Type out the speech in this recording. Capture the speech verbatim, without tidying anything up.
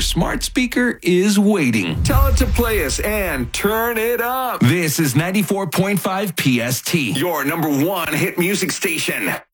smart speaker is waiting. Tell it to play us and turn it up. This is ninety-four point five P S T. Your number one hit music station.